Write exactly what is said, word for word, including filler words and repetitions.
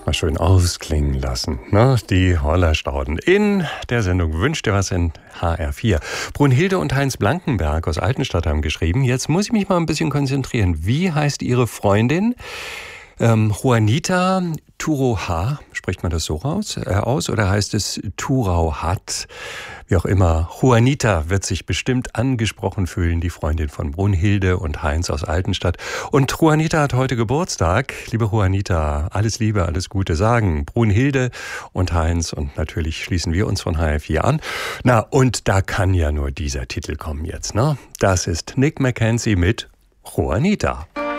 mal schön ausklingen lassen, ne? Die Hollerstauden. In der Sendung Wünsch dir was in H R vier. Brunhilde und Heinz Blankenberg aus Altenstadt haben geschrieben, jetzt muss ich mich mal ein bisschen konzentrieren. Wie heißt Ihre Freundin? Ähm, Juanita Turoha, spricht man das so raus, äh, aus oder heißt es Turauhat? Wie auch immer. Juanita wird sich bestimmt angesprochen fühlen, die Freundin von Brunhilde und Heinz aus Altenstadt. Und Juanita hat heute Geburtstag. Liebe Juanita, alles Liebe, alles Gute sagen Brunhilde und Heinz, und natürlich schließen wir uns von H R vier an. Na, und da kann ja nur dieser Titel kommen jetzt, ne? Das ist Nick Mackenzie mit Juanita.